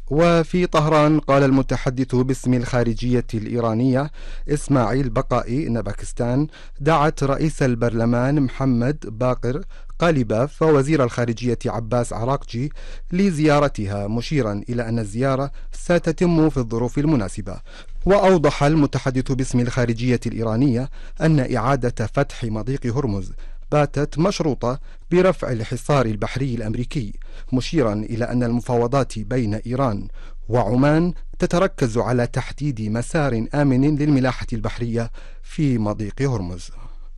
وفي طهران قال المتحدث باسم الخارجية الإيرانية إسماعيل بقائي أن باكستان دعت رئيس البرلمان محمد باقر قالباف ووزير الخارجية عباس عراقجي لزيارتها، مشيرا إلى أن الزيارة ستتم في الظروف المناسبة. وأوضح المتحدث باسم الخارجية الإيرانية أن إعادة فتح مضيق هرمز باتت مشروطة برفع الحصار البحري الأمريكي، مشيرا إلى أن المفاوضات بين إيران وعمان تتركز على تحديد مسار آمن للملاحة البحرية في مضيق هرمز.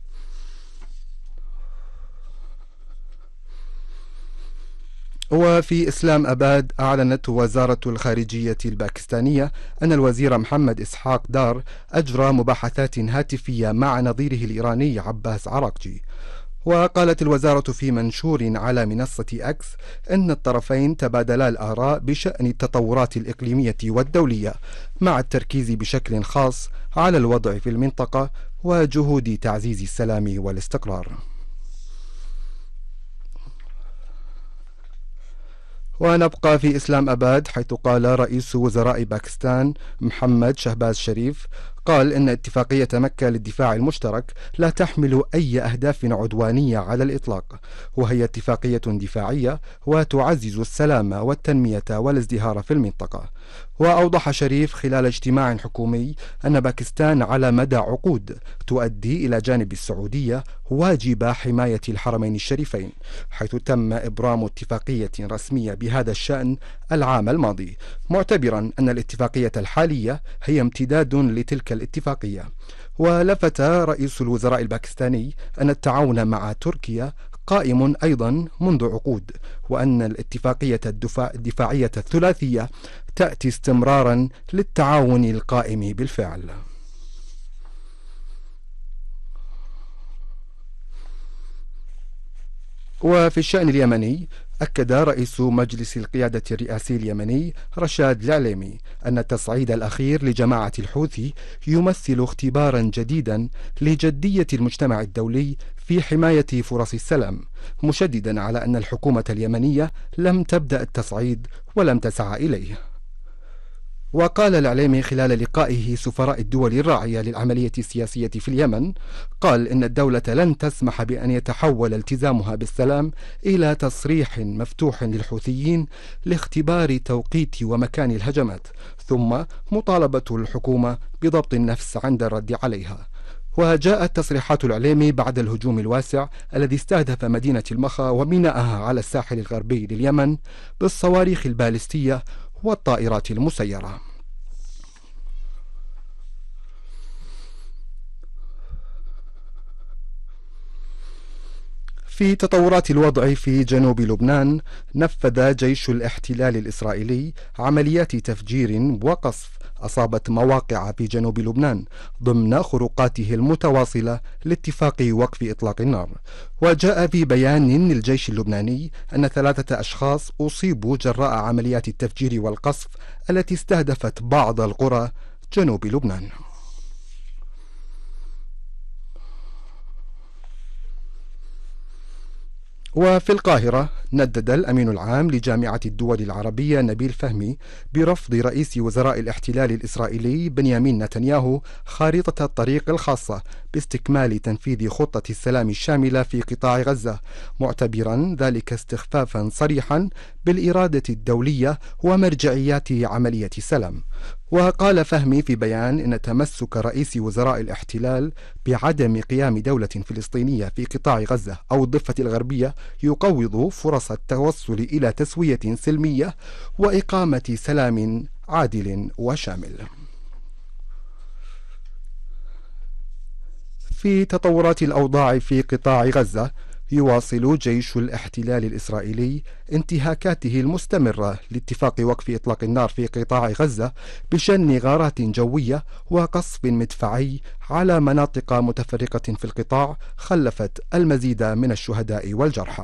وفي إسلام أباد أعلنت وزارة الخارجية الباكستانية أن الوزير محمد إسحاق دار أجرى مباحثات هاتفية مع نظيره الإيراني عباس عراقجي. وقالت الوزارة في منشور على منصة أكس أن الطرفين تبادلا الآراء بشأن التطورات الإقليمية والدولية، مع التركيز بشكل خاص على الوضع في المنطقة وجهود تعزيز السلام والاستقرار. ونبقى في إسلام أباد، حيث قال رئيس وزراء باكستان محمد شهباز شريف قال إن اتفاقية مكة للدفاع المشترك لا تحمل أي أهداف عدوانية على الإطلاق، وهي اتفاقية دفاعية وتعزز السلام والتنمية والازدهار في المنطقة. وأوضح شريف خلال اجتماع حكومي أن باكستان على مدى عقود تؤدي إلى جانب السعودية واجب حماية الحرمين الشريفين، حيث تم إبرام اتفاقية رسمية بهذا الشأن العام الماضي، معتبرا أن الاتفاقية الحالية هي امتداد لتلك الاتفاقية. ولفت رئيس الوزراء الباكستاني أن التعاون مع تركيا قائم أيضا منذ عقود، وأن الاتفاقية الدفاعية الثلاثية تأتي استمرارا للتعاون القائم بالفعل. وفي الشأن اليمني، أكد رئيس مجلس القيادة الرئاسي اليمني رشاد العليمي أن التصعيد الأخير لجماعة الحوثي يمثل اختبارا جديدا لجدية المجتمع الدولي في حماية فرص السلام، مشددا على أن الحكومة اليمنية لم تبدأ التصعيد ولم تسعى إليه. وقال العليمي خلال لقائه سفراء الدول الراعية للعملية السياسية في اليمن، قال إن الدولة لن تسمح بأن يتحول التزامها بالسلام إلى تصريح مفتوح للحوثيين لاختبار توقيت ومكان الهجمات، ثم مطالبة الحكومة بضبط النفس عند الرد عليها. وجاءت تصريحات العليمي بعد الهجوم الواسع الذي استهدف مدينة المخا وميناءها على الساحل الغربي لليمن بالصواريخ البالستية والطائرات المسيرة. في تطورات الوضع في جنوب لبنان، نفذ جيش الاحتلال الإسرائيلي عمليات تفجير وقصف أصابت مواقع في جنوب لبنان ضمن خروقاته المتواصلة لاتفاق وقف إطلاق النار. وجاء في بيان للجيش اللبناني أن 3 أشخاص أصيبوا جراء عمليات التفجير والقصف التي استهدفت بعض القرى جنوب لبنان. وفي القاهرة، ندد الأمين العام لجامعة الدول العربية نبيل فهمي برفض رئيس وزراء الاحتلال الإسرائيلي بنيامين نتنياهو خارطة الطريق الخاصة باستكمال تنفيذ خطة السلام الشاملة في قطاع غزة، معتبرا ذلك استخفافا صريحا بالإرادة الدولية ومرجعيات عملية السلام. وقال فهمي في بيان إن تمسك رئيس وزراء الاحتلال بعدم قيام دولة فلسطينية في قطاع غزة أو الضفة الغربية يقوض فرص التوصل إلى تسوية سلمية وإقامة سلام عادل وشامل. في تطورات الأوضاع في قطاع غزة، يواصل جيش الاحتلال الإسرائيلي انتهاكاته المستمرة لاتفاق وقف إطلاق النار في قطاع غزة بشن غارات جوية وقصف مدفعي على مناطق متفرقة في القطاع خلفت المزيد من الشهداء والجرحى.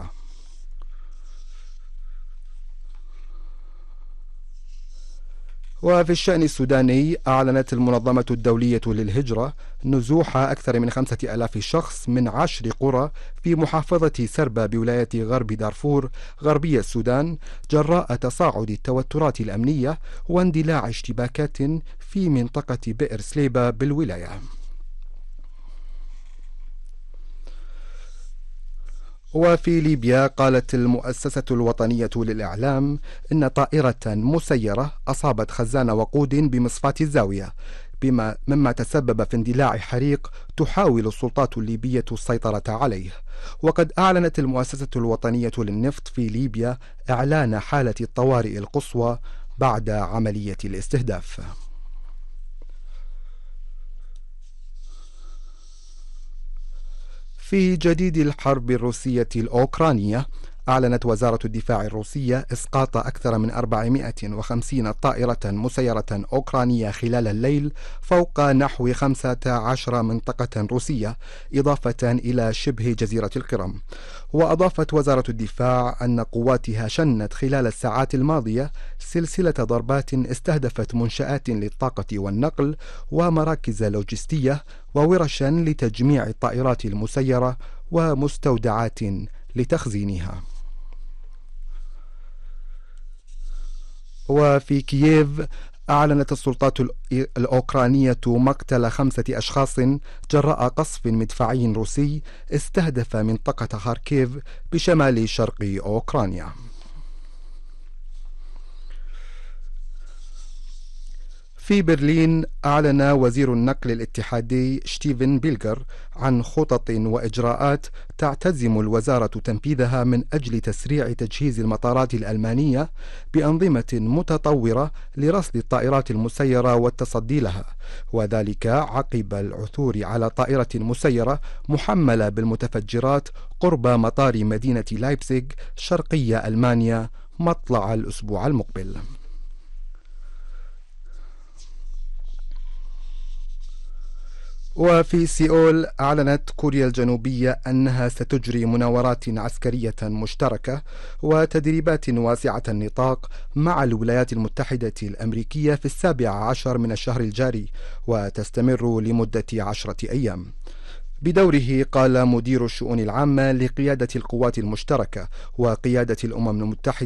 وفي الشأن السوداني، أعلنت المنظمة الدولية للهجرة نزوح أكثر من 5000 شخص من 10 قرى في محافظة سربا بولاية غرب دارفور غربي السودان جراء تصاعد التوترات الأمنية واندلاع اشتباكات في منطقة بئر سليبة بالولاية. وفي ليبيا، قالت المؤسسة الوطنية للإعلام إن طائرة مسيرة أصابت خزان وقود بمصفاة الزاوية، مما تسبب في اندلاع حريق تحاول السلطات الليبية السيطرة عليه. وقد أعلنت المؤسسة الوطنية للنفط في ليبيا إعلان حالة الطوارئ القصوى بعد عملية الاستهداف. في جديد الحرب الروسية الأوكرانية، أعلنت وزارة الدفاع الروسية إسقاط أكثر من 450 طائرة مسيرة أوكرانية خلال الليل فوق نحو 15 منطقة روسية، إضافة إلى شبه جزيرة القرم. وأضافت وزارة الدفاع أن قواتها شنت خلال الساعات الماضية سلسلة ضربات استهدفت منشآت للطاقة والنقل ومراكز لوجستية وورشا لتجميع الطائرات المسيرة ومستودعات لتخزينها. وفي كييف، أعلنت السلطات الأوكرانية مقتل 5 أشخاص جراء قصف مدفعي روسي استهدف منطقة خاركيف بشمال شرق أوكرانيا. في برلين، أعلن وزير النقل الاتحادي ستيفن بيلغر عن خطط وإجراءات تعتزم الوزارة تنفيذها من أجل تسريع تجهيز المطارات الألمانية بأنظمة متطورة لرصد الطائرات المسيرة والتصدي لها، وذلك عقب العثور على طائرة مسيرة محملة بالمتفجرات قرب مطار مدينة لايبزيغ شرقي ألمانيا مطلع الأسبوع المقبل. وفي سيول، أعلنت كوريا الجنوبية أنها ستجري مناورات عسكرية مشتركة وتدريبات واسعة النطاق مع الولايات المتحدة الأمريكية في 17 من الشهر الجاري، وتستمر لمدة 10 أيام. بدوره، قال مدير الشؤون العامة لقيادة القوات المشتركة وقيادة الأمم المتحدة